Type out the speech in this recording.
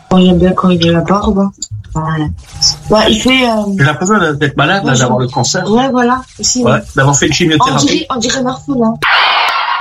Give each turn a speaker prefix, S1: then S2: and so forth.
S1: Quand il a la barbe. Ouais. Bah, il fait,
S2: J'ai l'impression d'être malade, là, d'avoir le cancer.
S1: Ouais, voilà. Aussi,
S2: Ouais, d'avoir fait une chimiothérapie.
S1: On dirait Marfoula.